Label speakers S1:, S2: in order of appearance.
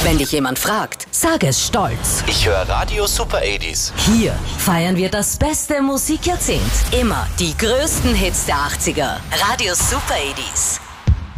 S1: Wenn dich jemand fragt, sag es stolz.
S2: Ich höre Radio Super 80s.
S1: Hier feiern wir das beste Musikjahrzehnt. Immer die größten Hits der 80er. Radio Super 80s.